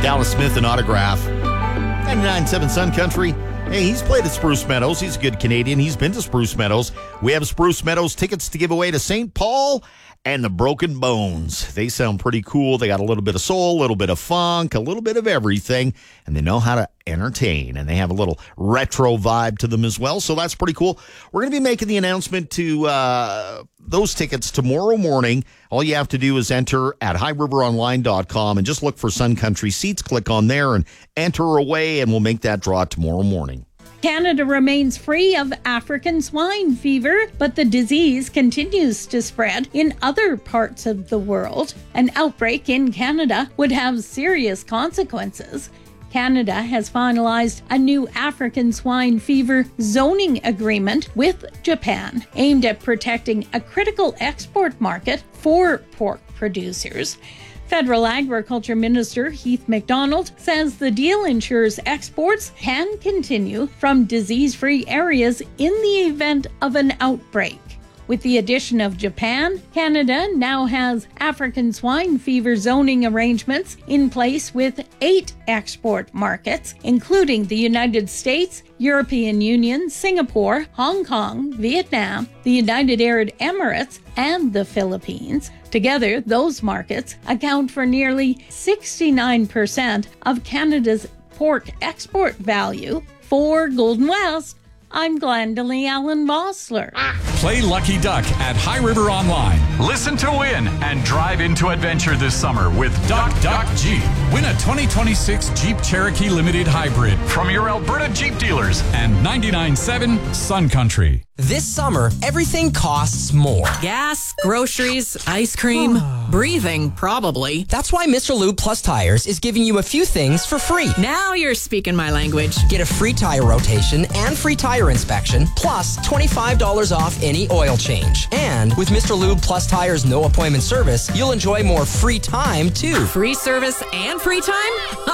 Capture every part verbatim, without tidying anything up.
Dallas Smith and Autograph. ninety-nine point seven Sun Country. Hey, he's played at Spruce Meadows. He's a good Canadian. He's been to Spruce Meadows. We have Spruce Meadows tickets to give away to Saint Paul and the Broken Bones. They sound pretty cool. They got a little bit of soul, a little bit of funk, a little bit of everything, and they know how to entertain, and they have a little retro vibe to them as well, so that's pretty cool. We're going to be making the announcement to uh, those tickets tomorrow morning. All you have to do is enter at high river online dot com and just look for Sun Country Seats. Click on there and enter away, and we'll make that draw tomorrow morning. Canada remains free of African swine fever, but the disease continues to spread in other parts of the world. An outbreak in Canada would have serious consequences. Canada has finalized a new African swine fever zoning agreement with Japan, aimed at protecting a critical export market for pork producers. Federal Agriculture Minister Heath MacDonald says the deal ensures exports can continue from disease-free areas in the event of an outbreak. With the addition of Japan, Canada now has African swine fever zoning arrangements in place with eight export markets, including the United States, European Union, Singapore, Hong Kong, Vietnam, the United Arab Emirates, and the Philippines. Together, those markets account for nearly sixty-nine percent of Canada's pork export value. For Golden West, I'm Glendalee Allen Vossler. Play Lucky Duck at High River Online. Listen to win and drive into adventure this summer with Duck Duck Jeep. Win a twenty twenty-six Jeep Cherokee Limited Hybrid from your Alberta Jeep dealers and ninety-nine point seven Sun Country. This summer, everything costs more. Gas, groceries, ice cream, breathing, probably. That's why Mister Lube Plus Tires is giving you a few things for free. Now you're speaking my language. Get a free tire rotation and free tire inspection, plus twenty-five dollars off any oil change. And with Mister Lube Plus Tires no appointment service, you'll enjoy more free time, too. Free service and free time?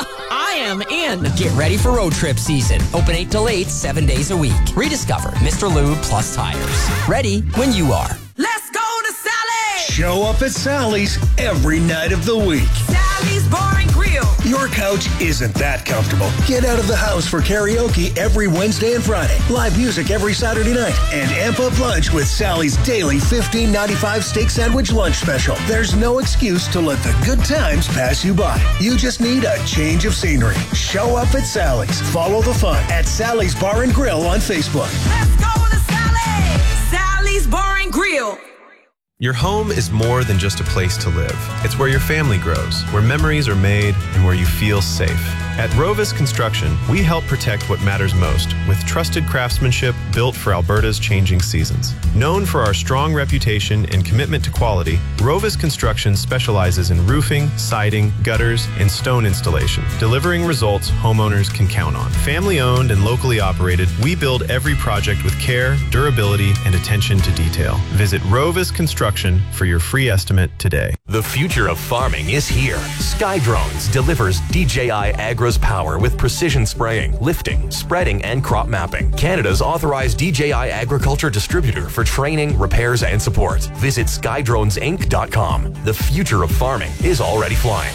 I am in. Get ready for road trip season. Open eight till eight, seven days a week. Rediscover Mister Lube Plus Tires. Ready when you are. Let's go to Sally's! Show up at Sally's every night of the week. Sally's Bar and Grill. Your couch isn't that comfortable. Get out of the house for karaoke every Wednesday and Friday. Live music every Saturday night. And amp up lunch with Sally's daily fifteen ninety-five steak sandwich lunch special. There's no excuse to let the good times pass you by. You just need a change of scenery. Show up at Sally's. Follow the fun at Sally's Bar and Grill on Facebook. Let's go to Sally's! Sally's Bar and Grill. Your home is more than just a place to live. It's where your family grows, where memories are made, and where you feel safe. At Rovis Construction, we help protect what matters most with trusted craftsmanship built for Alberta's changing seasons. Known for our strong reputation and commitment to quality, Rovis Construction specializes in roofing, siding, gutters, and stone installation, delivering results homeowners can count on. Family-owned and locally operated, we build every project with care, durability, and attention to detail. Visit Rovis Construction for your free estimate today. The future of farming is here. Sky Drones delivers D J I Agro power with precision spraying, lifting, spreading, and crop mapping. Canada's authorized D J I agriculture distributor for training, repairs, and support. Visit sky drones inc dot com. The future of farming is already flying.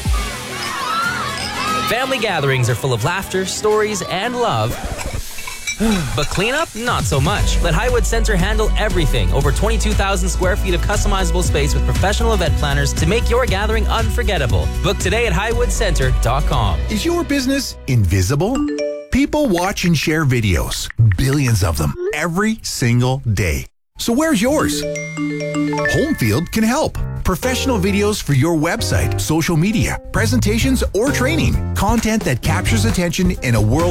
Family gatherings are full of laughter, stories, and love. But cleanup, not so much. Let Highwood Center handle everything. Over twenty-two thousand square feet of customizable space with professional event planners to make your gathering unforgettable. Book today at highwood center dot com. Is your business invisible? People watch and share videos, billions of them, every single day. So where's yours? Homefield can help. Professional videos for your website, social media, presentations, or training. Content that captures attention in a world